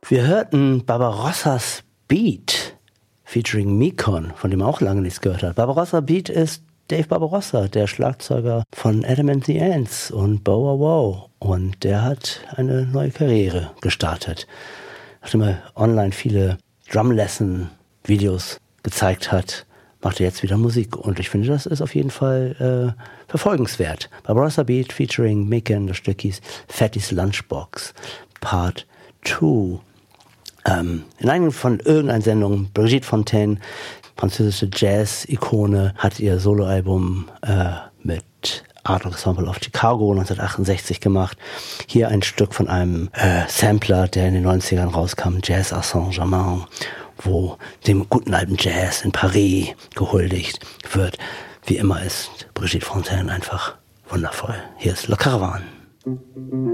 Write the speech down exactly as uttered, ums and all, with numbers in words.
Wir hörten Barbarossas Beat featuring Mekon, von dem man auch lange nichts gehört hat. Barbarossa Beat ist Dave Barbarossa, der Schlagzeuger von Adam and the Ants und Bow Wow Wow. Und der hat eine neue Karriere gestartet. Nachdem er online viele Drum-Lesson-Videos gezeigt hat, macht er jetzt wieder Musik. Und ich finde, das ist auf jeden Fall äh, verfolgenswert. Barbarossa Beat featuring Mekon, das Stück hieß Fatty's Lunchbox Part zwei. Ähm, in einer von irgendeiner Sendung, Brigitte Fontaine, französische Jazz-Ikone, hat ihr Soloalbum äh, mit Art Ensemble of Chicago neunzehnhundertachtundsechzig gemacht. Hier ein Stück von einem äh, Sampler, der in den neunzigern rauskam, Jazz à Saint-Germain, wo dem guten alten Jazz in Paris gehuldigt wird. Wie immer ist Brigitte Fontaine einfach wundervoll. Hier ist Le Caravan.